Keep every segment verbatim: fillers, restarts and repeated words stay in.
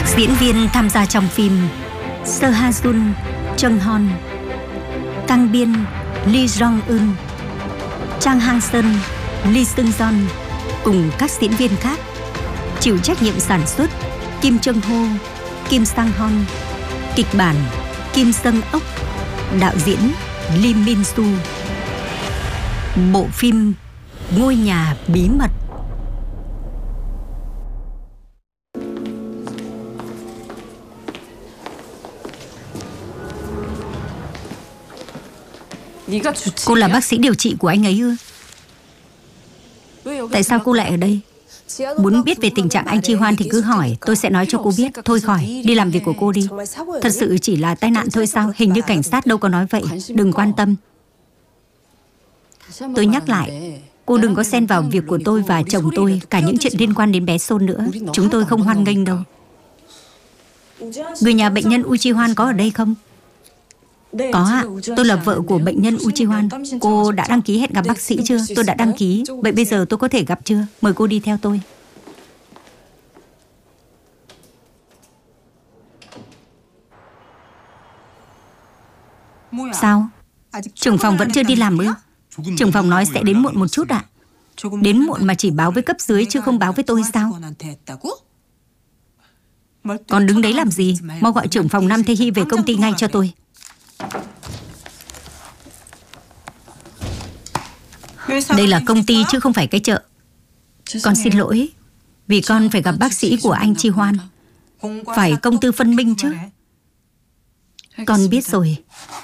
Các diễn viên tham gia trong phim: Seo Ha Jun, Chung Hon, Kang Biên, Lee Jong Eun, Chang Hang Seon, Lee Seung Yeon cùng các diễn viên khác. Chịu trách nhiệm sản xuất Kim Chung Ho, Kim Sang Hon. Kịch bản Kim Seung Ok. Đạo diễn Lee Min Soo. Bộ phim Ngôi nhà bí mật. Cô là bác sĩ điều trị của anh ấy ư? Tại sao cô lại ở đây? Muốn biết về tình trạng anh Ji Hoan thì cứ hỏi, tôi sẽ nói cho cô biết. Thôi khỏi, đi làm việc của cô đi. Thật sự chỉ là tai nạn thôi sao? Hình như cảnh sát đâu có nói vậy. Đừng quan tâm. Tôi nhắc lại, cô đừng có xen vào việc của tôi và chồng tôi, cả những chuyện liên quan đến bé Son nữa. Chúng tôi không hoan nghênh đâu. Người nhà bệnh nhân Woo Ji Hoan có ở đây không? Có ạ, tôi là vợ của bệnh nhân Woo Ji Hoan. Cô đã đăng ký hẹn gặp bác sĩ chưa? Tôi đã đăng ký. Vậy bây giờ tôi có thể gặp chưa? Mời cô đi theo tôi. Sao? Trưởng phòng vẫn chưa đi làm ư? Trưởng phòng nói sẽ đến muộn một chút ạ. Đến muộn mà chỉ báo với cấp dưới chứ không báo với tôi sao? Còn đứng đấy làm gì? Mau gọi trưởng phòng Nam Tae Hee về công ty ngay cho tôi. Đây là công ty chứ không phải cái chợ. Con xin lỗi, vì con phải gặp bác sĩ của anh Ji Hoan. Phải công tư phân minh chứ. Con biết rồi.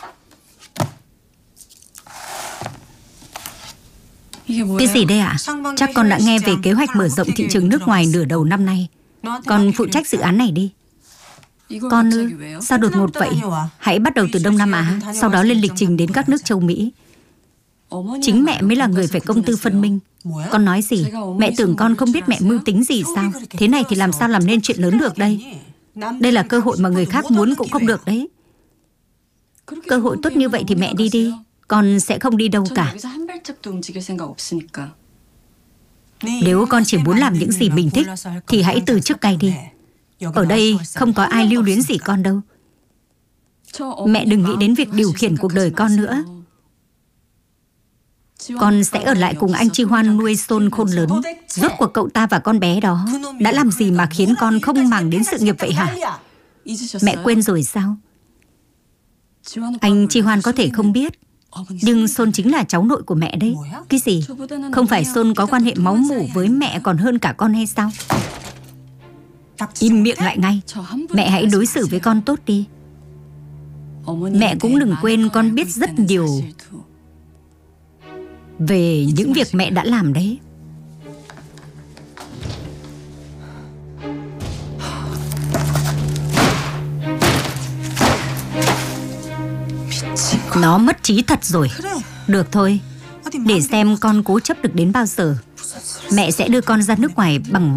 Cái gì đây ạ? Chắc con đã nghe về kế hoạch mở rộng thị trường nước ngoài nửa đầu năm nay. Con phụ trách dự án này đi. Con ư? Sao đột ngột vậy? Hãy bắt đầu từ Đông Nam Á, sau đó lên lịch trình đến các nước châu Mỹ. Chính mẹ mới là người phải công tư phân minh. Con nói gì? Mẹ tưởng con không biết mẹ mưu tính gì sao? Thế này thì làm sao làm nên chuyện lớn được đây? Đây là cơ hội mà người khác muốn cũng không được đấy. Cơ hội tốt như vậy thì mẹ đi đi. Con sẽ không đi đâu cả. Nếu con chỉ muốn làm những gì mình thích thì hãy từ chức ngay đi. Ở đây không có ai lưu luyến gì con đâu. Mẹ đừng nghĩ đến việc điều khiển cuộc đời con nữa. Con sẽ ở lại cùng anh Ji Hoan nuôi Son khôn lớn. Rốt cuộc cậu ta và con bé đó đã làm gì mà khiến con không màng đến sự nghiệp vậy hả? Mẹ quên rồi sao? Anh Ji Hoan có thể không biết, nhưng Son chính là cháu nội của mẹ đấy. Cái gì? Không phải Son có quan hệ máu mủ với mẹ còn hơn cả con hay sao? Im miệng lại ngay. Mẹ hãy đối xử với con tốt đi. Mẹ cũng đừng quên con biết rất nhiều về những việc mẹ đã làm đấy. Nó mất trí thật rồi. Được thôi, để xem con cố chấp được đến bao giờ. Mẹ sẽ đưa con ra nước ngoài bằng